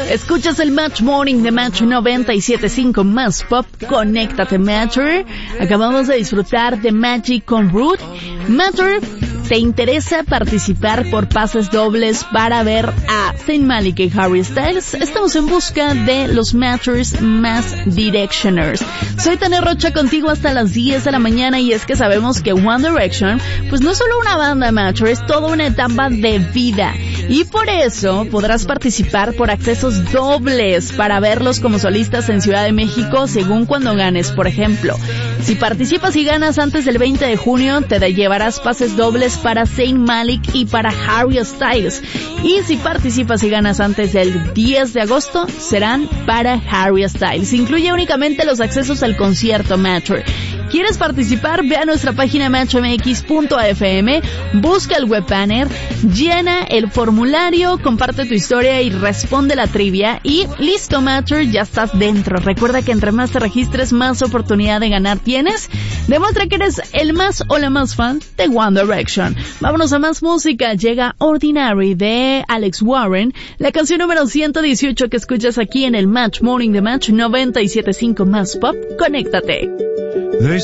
Escuchas el Match Morning de Match 97.5 más pop. Conéctate, Matcher. Acabamos de disfrutar de Magic con Root. Matcher, ¿te interesa participar por pases dobles para ver a Zayn Malik y Harry Styles? Estamos en busca de los Matchers más Directioners. Soy Tania Rocha contigo hasta las 10 de la mañana y es que sabemos que One Direction, pues no es solo una banda, Matcher, es toda una etapa de vida. Y por eso podrás participar por accesos dobles para verlos como solistas en Ciudad de México según cuando ganes. Por ejemplo, si participas y ganas antes del 20 de junio, te llevarás pases dobles para Zayn Malik y para Harry Styles. Y si participas y ganas antes del 10 de agosto, serán para Harry Styles. Incluye únicamente los accesos al concierto, Matcher. ¿Quieres participar? Ve a nuestra página matchmx.fm, busca el web banner, llena el formulario, comparte tu historia y responde la trivia y listo, Matcher, ya estás dentro. Recuerda que entre más te registres, más oportunidad de ganar tienes. Demuestra que eres el más o la más fan de One Direction. Vámonos a más música. Llega Ordinary de Alex Warren, la canción número 118 que escuchas aquí en el Match Morning de Match 97.5 más pop. Conéctate.